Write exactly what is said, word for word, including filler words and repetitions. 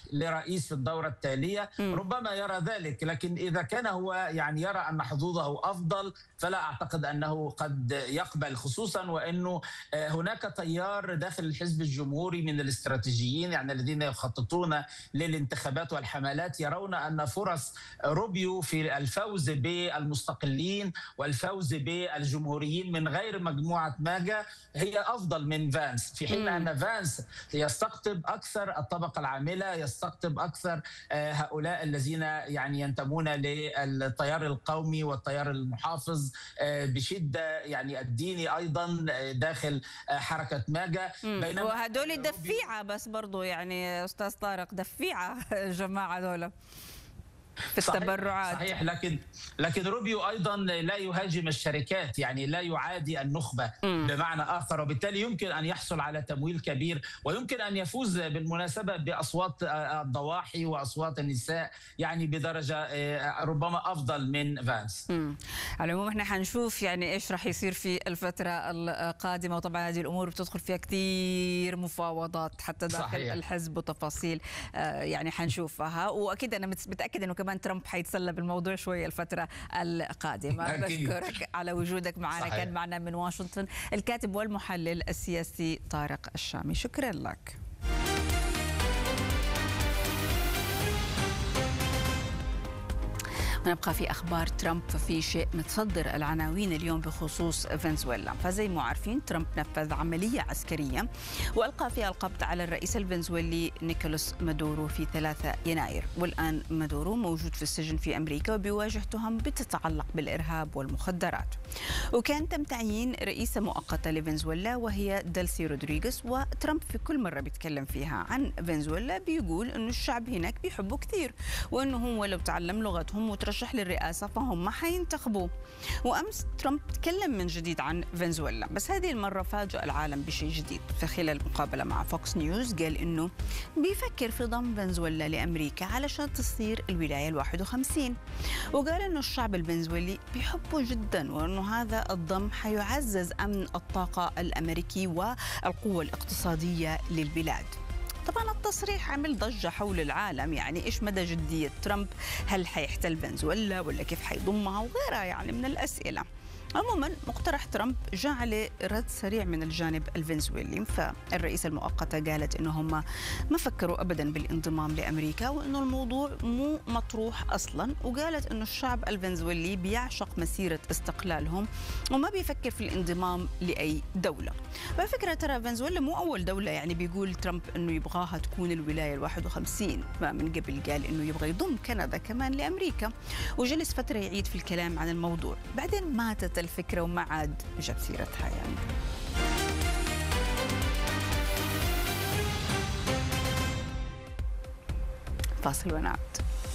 لرئيس الدورة التالية م. ربما يرى ذلك، لكن إذا كان هو يعني يرى أن حظوظه أفضل فلا أعتقد أنه قد يقبل، خصوصا وأنه هناك تيار داخل الحزب الجمهوري من الاستراتيجيين يعني الذين يخططون للانتخابات والحملات يرون أن فرص روبيو في الفوز بالمستقلين والفوز بالجمهوريين من غير مجموعة ماجا هي أفضل من فانس، في حين أن فانس يستقطب أكثر الطبقة العاملة، يستقطب أكثر هؤلاء الذين يعني ينتمون للتيار القومي والتيار المحافظ بشدة، يعني الديني أيضا داخل حركة ماجا. بينما وهدول دفيعة بس برضو يعني أستاذ طارق دفيعة الجماعة دول في التبرعات. صحيح, صحيح لكن لكن روبيو ايضا لا يهاجم الشركات، يعني لا يعادي النخبه م. بمعنى اخر، وبالتالي يمكن ان يحصل على تمويل كبير ويمكن ان يفوز بالمناسبه باصوات الضواحي واصوات النساء يعني بدرجه ربما افضل من فانس. م. على العموم احنا حنشوف يعني ايش راح يصير في الفتره القادمه، وطبعا هذه الامور بتدخل فيها كثير مفاوضات حتى داخل صحيح. الحزب وتفاصيل يعني حنشوفها، واكيد انا متاكد انه كمان ترامب حيتسلى بالموضوع شويه الفتره القادمه. بشكرك على وجودك معنا. صحيح. كان معنا من واشنطن الكاتب والمحلل السياسي طارق الشامي، شكرا لك. ونبقى في أخبار ترامب، ففي شيء متصدر العناوين اليوم بخصوص فنزويلا. فزي ما عارفين ترامب نفذ عملية عسكرية وألقى فيها القبض على الرئيس الفنزويلي نيكولاس مادورو في ثلاثة يناير، والآن مادورو موجود في السجن في أمريكا وبيواجه تهم بتتعلق بالإرهاب والمخدرات. وكان تم تعيين رئيسة مؤقتة لفنزويلا وهي ديلسي رودريغيز، وترامب في كل مرة بيتكلم فيها عن فنزويلا بيقول إنه الشعب هناك بيحبه كثير، وإنه هو لو تعلم لغتهم وترشح للرئاسة فهم حينتخبوه. وأمس ترامب تكلم من جديد عن فنزويلا، بس هذه المرة فاجأ العالم بشيء جديد. في خلال مقابلة مع فوكس نيوز قال إنه بيفكر في ضم فنزويلا لأمريكا علشان تصير الولاية الواحد وخمسين، وقال إنه الشعب الفنزويلي بيحبه جدا، وإنه هذا الضم حيعزز أمن الطاقة الأمريكي والقوة الاقتصادية للبلاد. طبعا التصريح عمل ضجة حول العالم، يعني إيش مدى جدية ترامب؟ هل حيحتل فنزويلا ولا كيف حيضمها وغيرها يعني من الأسئلة. عموما مقترح ترامب جاء عليه رد سريع من الجانب الفنزويلي، فالرئيسة المؤقتة قالت إنه هم ما فكروا أبدا بالانضمام لأمريكا، وإنه الموضوع مو مطروح أصلا، وقالت إنه الشعب الفنزويلي بيعشق مسيرة استقلالهم وما بيفكر في الانضمام لأي دولة. وفكرة ترى فنزويلا مو أول دولة يعني بيقول ترامب إنه يبغاها تكون الولاية الواحد وخمسين، ما من قبل قال إنه يبغى يضم كندا كمان لأمريكا، وجلس فترة يعيد في الكلام عن الموضوع، بعدين ماتت الفكرة وما عاد جاب سيرتها يعني. فاصل ونعود.